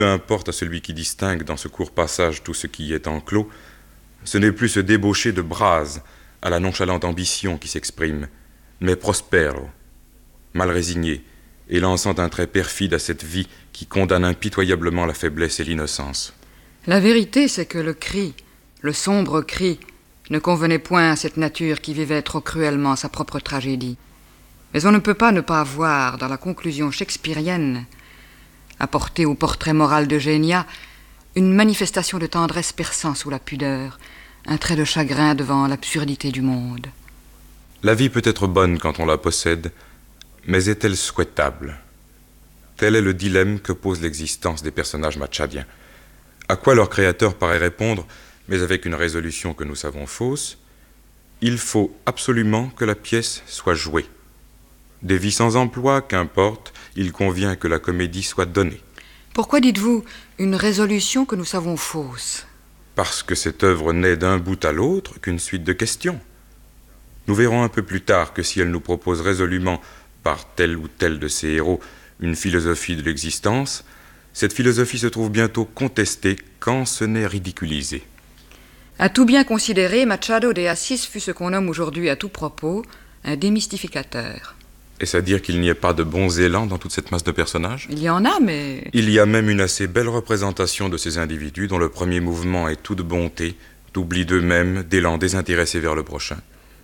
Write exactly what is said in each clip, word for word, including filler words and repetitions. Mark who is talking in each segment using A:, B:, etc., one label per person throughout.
A: Peu importe à celui qui distingue dans ce court passage tout ce qui y est enclos, ce n'est plus ce débauché de Braz à la nonchalante ambition qui s'exprime, mais Prospero, mal résigné, et lançant un trait perfide à cette vie qui condamne impitoyablement la faiblesse et l'innocence.
B: La vérité, c'est que le cri, le sombre cri, ne convenait point à cette nature qui vivait trop cruellement sa propre tragédie. Mais on ne peut pas ne pas voir dans la conclusion shakespearienne, apportée au portrait moral d'Eugénia, une manifestation de tendresse perçant sous la pudeur, un trait de chagrin devant l'absurdité du monde.
A: La vie peut être bonne quand on la possède, mais est-elle souhaitable? Tel est le dilemme que pose l'existence des personnages machadiens. À quoi leur créateur paraît répondre, mais avec une résolution que nous savons fausse: il faut absolument que la pièce soit jouée. Des vies sans emploi, qu'importe, il convient que la comédie soit donnée.
B: Pourquoi dites-vous une résolution que nous savons fausse?
A: Parce que cette œuvre n'est d'un bout à l'autre qu'une suite de questions. Nous verrons un peu plus tard que si elle nous propose résolument, par tel ou tel de ses héros, une philosophie de l'existence, cette philosophie se trouve bientôt contestée quand ce n'est ridiculisé.
B: À tout bien considéré, Machado de Assis fut ce qu'on nomme aujourd'hui à tout propos un démystificateur.
A: Est-ce à dire qu'il n'y ait pas de bons élans dans toute cette masse de personnages?
B: Il y en a, mais...
A: Il y a même une assez belle représentation de ces individus dont le premier mouvement est tout de bonté, d'oubli d'eux-mêmes, d'élan désintéressé vers le prochain.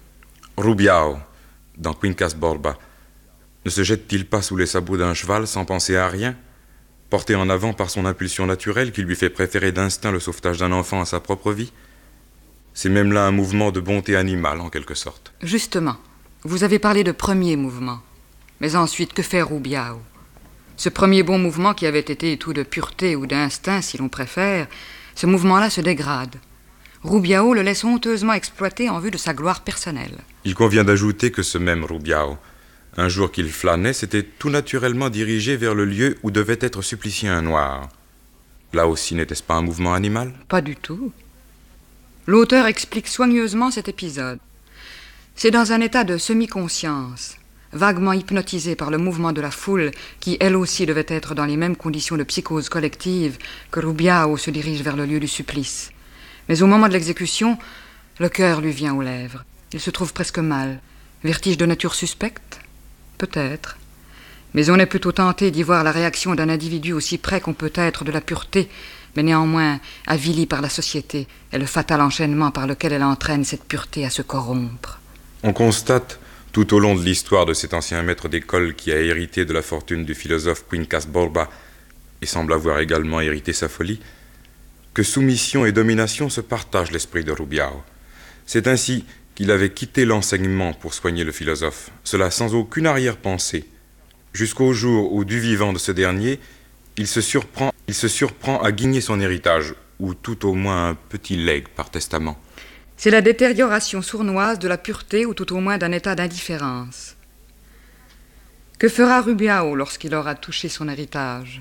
A: Rubiao, dans Quincas Borba, ne se jette-t-il pas sous les sabots d'un cheval sans penser à rien, porté en avant par son impulsion naturelle qui lui fait préférer d'instinct le sauvetage d'un enfant à sa propre vie? C'est même là un mouvement de bonté animale, en quelque sorte.
B: Justement, vous avez parlé de premier mouvement. Mais ensuite, que fait Rubiao? Ce premier bon mouvement qui avait été tout de pureté ou d'instinct, si l'on préfère, ce mouvement-là se dégrade. Rubiao le laisse honteusement exploiter en vue de sa gloire personnelle.
A: Il convient d'ajouter que ce même Rubiao, un jour qu'il flânait, s'était tout naturellement dirigé vers le lieu où devait être supplicié un noir. Là aussi, n'était-ce pas un mouvement animal?
B: Pas du tout. L'auteur explique soigneusement cet épisode. C'est dans un état de semi-conscience, vaguement hypnotisé par le mouvement de la foule, qui elle aussi devait être dans les mêmes conditions de psychose collective, que Rubiao se dirige vers le lieu du supplice. Mais au moment de l'exécution, le cœur lui vient aux lèvres. Il se trouve presque mal. Vertige de nature suspecte? Peut-être. Mais on est plutôt tenté d'y voir la réaction d'un individu aussi près qu'on peut être de la pureté, mais néanmoins avili par la société, et le fatal enchaînement par lequel elle entraîne cette pureté à se corrompre.
A: On constate, tout au long de l'histoire de cet ancien maître d'école qui a hérité de la fortune du philosophe Quincas Borba et semble avoir également hérité sa folie, que soumission et domination se partagent l'esprit de Rubiao. C'est ainsi qu'il avait quitté l'enseignement pour soigner le philosophe, cela sans aucune arrière-pensée, jusqu'au jour où, du vivant de ce dernier, il se surprend, il se surprend à guigner son héritage, ou tout au moins un petit legs par testament.
B: C'est la détérioration sournoise de la pureté ou tout au moins d'un état d'indifférence. Que fera Rubiao lorsqu'il aura touché son héritage?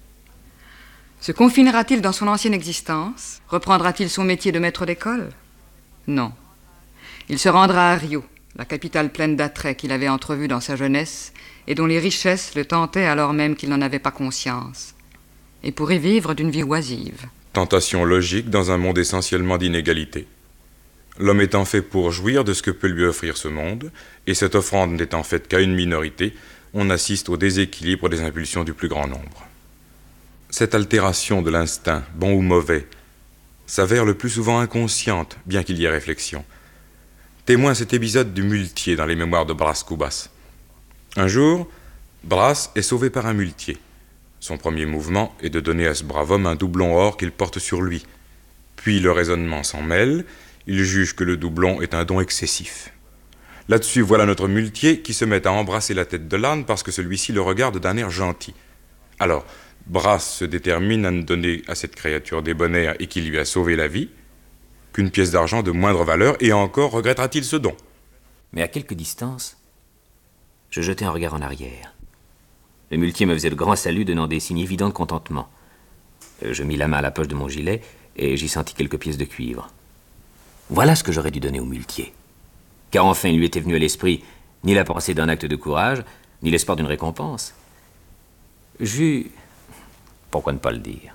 B: Se confinera-t-il dans son ancienne existence? Reprendra-t-il son métier de maître d'école? Non. Il se rendra à Rio, la capitale pleine d'attraits qu'il avait entrevue dans sa jeunesse et dont les richesses le tentaient alors même qu'il n'en avait pas conscience, et pour y vivre d'une vie oisive.
A: Tentation logique dans un monde essentiellement d'inégalité. L'homme étant fait pour jouir de ce que peut lui offrir ce monde, et cette offrande n'étant faite qu'à une minorité, on assiste au déséquilibre des impulsions du plus grand nombre. Cette altération de l'instinct, bon ou mauvais, s'avère le plus souvent inconsciente, bien qu'il y ait réflexion. Témoin cet épisode du muletier dans les mémoires de Bras Cubas. Un jour, Bras est sauvé par un muletier. Son premier mouvement est de donner à ce brave homme un doublon or qu'il porte sur lui. Puis le raisonnement s'en mêle. Il juge que le doublon est un don excessif. Là-dessus, voilà notre muletier qui se met à embrasser la tête de l'âne parce que celui-ci le regarde d'un air gentil. Alors, Bras se détermine à ne donner à cette créature débonnaire et qui lui a sauvé la vie qu'une pièce d'argent de moindre valeur, et encore regrettera-t-il ce don.
C: Mais à quelque distance, je jetai un regard en arrière. Le muletier me faisait le grand salut, donnant des signes évidents de contentement. Je mis la main à la poche de mon gilet et j'y sentis quelques pièces de cuivre. Voilà ce que j'aurais dû donner au muletier. Car enfin, il lui était venu à l'esprit ni la pensée d'un acte de courage, ni l'espoir d'une récompense. J'eus Pourquoi ne pas le dire?